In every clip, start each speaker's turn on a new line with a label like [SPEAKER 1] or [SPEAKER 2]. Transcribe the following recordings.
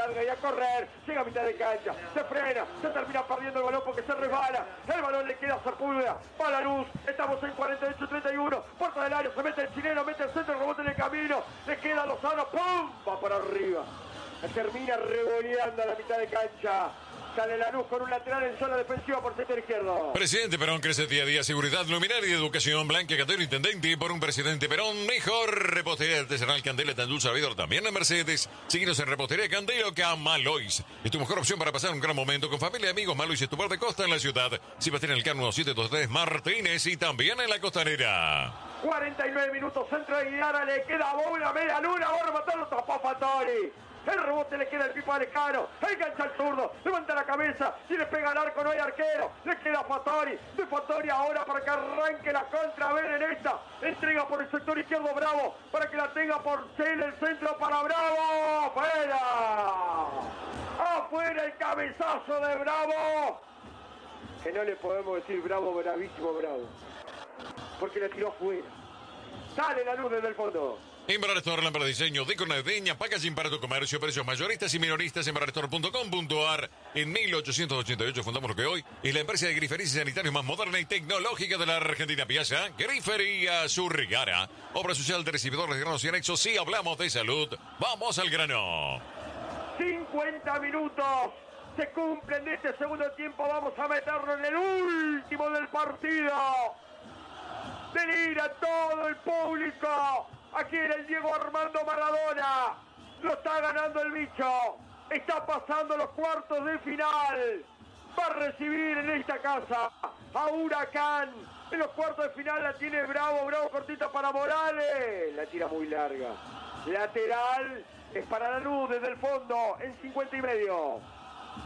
[SPEAKER 1] larga y a correr. Llega a mitad de cancha, se frena, se termina perdiendo el balón porque se resbala. El balón le queda a Sepúlveda, va la luz. Estamos en 48-31. Puerta del área, se mete el chileno, mete el centro, rebote en el camino. Le queda a Lozano, ¡pum! Va para arriba. Termina revoleando a la mitad de cancha. Sale Lanús con un lateral en zona defensiva por sector izquierdo.
[SPEAKER 2] Presidente Perón crece día a día. Seguridad, luminaria y educación. Blanca Cantero, intendente. Por un presidente Perón, mejor repostería artesanal Candela, Tandul, Servidor. También en Mercedes. Síguenos en Repostería Candelo, Camalois. Es tu mejor opción para pasar un gran momento con familia y amigos. Malois es tu bar de costa en la ciudad. Sebastián Elcano 1723 Martínez y también en la Costanera.
[SPEAKER 1] 49 minutos, centro de Guiara, le queda a Boula, media luna, va a rematarlo, tapó Fattori. El rebote le queda al Pipa Lescano, engancha al zurdo, levanta la cabeza, si le pega al arco no hay arquero, le queda a Fattori, de Fattori ahora para que arranque la contra, a ver en esta, entrega por el sector izquierdo Bravo, para que la tenga por Cel, el centro para Bravo, afuera, afuera el cabezazo de Bravo, que no le podemos decir Bravo, bravísimo Bravo, porque le tiró afuera, sale la luz desde el fondo.
[SPEAKER 2] Inverastor, lámpara de diseño, decor navideña, packaging para tu comercio, precios mayoristas y minoristas en Inverastor.com.ar. En 1888 fundamos lo que hoy es la empresa de griferías y sanitarios más moderna y tecnológica de la Argentina. Piazza, Grifería Surrigara. Obra social de recibidores de granos y anexos. Si hablamos de salud, vamos al grano.
[SPEAKER 1] 50 minutos se cumplen de este segundo tiempo. Vamos a meternos en el último del partido. Delira todo el público. Aquí era el Diego Armando Maradona. Lo está ganando el bicho. Está pasando los cuartos de final. Va a recibir en esta casa a Huracán. En los cuartos de final la tiene Bravo. Bravo cortita para Morales. La tira muy larga. Lateral es para Lanús desde el fondo en 50 y medio.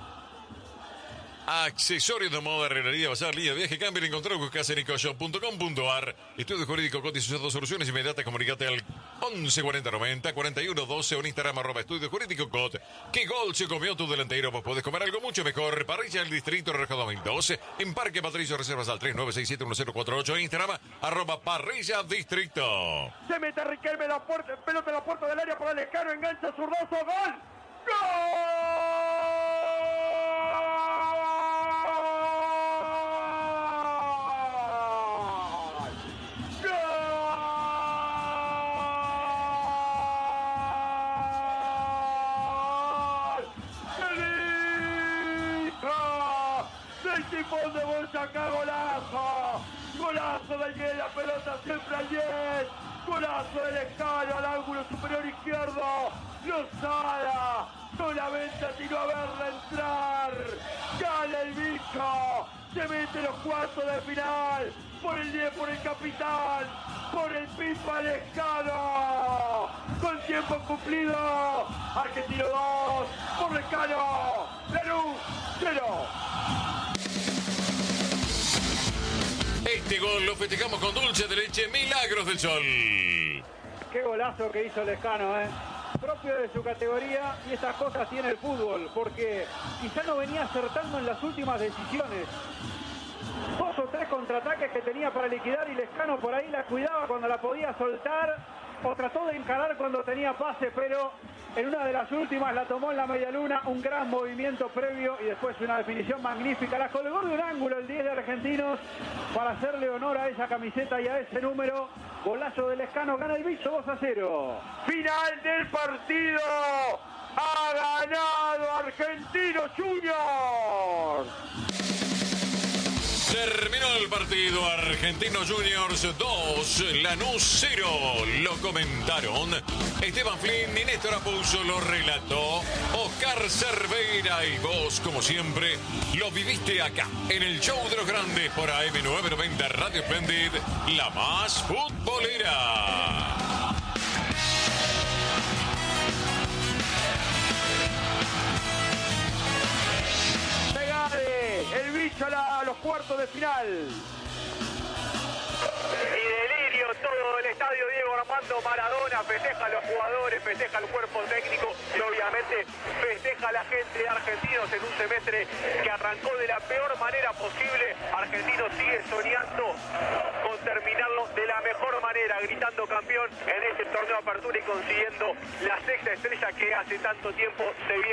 [SPEAKER 2] Accesorios de moda, herrería, bazar, línea de viaje, cambio, encontrar con casericoshop.com.ar. Estudio Jurídico Cotizado, soluciones inmediatas. Comunícate al 11 40 90 41 12 o en Instagram @Estudio Jurídico Cot. ¿Qué gol se comió tu delantero? Pues podés comer algo mucho mejor. Parrilla del Distrito Rejo 2012. En Parque Patricio, reservas al 39671048. Instagram @Parrilla Distrito.
[SPEAKER 1] Se mete Riquelme, la puerta, pelota en la puerta del área para Lescano, engancha zurdazo, gol. ¡Gol! Tifón de Boyacá, golazo, golazo de Ayer, la pelota siempre Ayer, golazo del Lescano al ángulo superior izquierdo, Lozada, solamente tiró a verla entrar, gana el bicho, se mete en los cuartos de final, por el 10, por el capitán, por el Pipa Lescano, con tiempo cumplido, Argentino 2, por Lescano, Lanús 0.
[SPEAKER 2] Este gol lo festejamos con dulce de leche Milagros del Sol.
[SPEAKER 3] Qué golazo que hizo Lescano, propio de su categoría, y estas cosas tiene el fútbol, porque quizá no venía acertando en las últimas decisiones. 2 o 3 contraataques que tenía para liquidar y Lescano por ahí la cuidaba cuando la podía soltar, o trató de encarar cuando tenía pase, pero en una de las últimas la tomó en la medialuna, un gran movimiento previo y después una definición magnífica. La colgó de un ángulo el 10 de Argentinos para hacerle honor a esa camiseta y a ese número. Golazo de Lescano, gana el bicho 2-0.
[SPEAKER 1] Final del partido. Ha ganado Argentinos Juniors.
[SPEAKER 2] Terminó el partido. Argentinos Juniors 2, Lanús 0. Lo comentaron Esteban Flynn y Néstor Apuso. Lo relató Oscar Cervera. Y vos, como siempre, lo viviste acá, en el show de los grandes por AM990 Radio Splendid, la más futbolera.
[SPEAKER 1] El bicho a los cuartos de final.
[SPEAKER 4] Y delirio todo el estadio Diego Armando Maradona, festeja a los jugadores, festeja al cuerpo técnico y obviamente festeja a la gente de Argentinos en un semestre que arrancó de la peor manera posible. Argentinos sigue soñando con terminarlo de la mejor manera, gritando campeón en este torneo de apertura y consiguiendo la 6ª estrella que hace tanto tiempo se viene.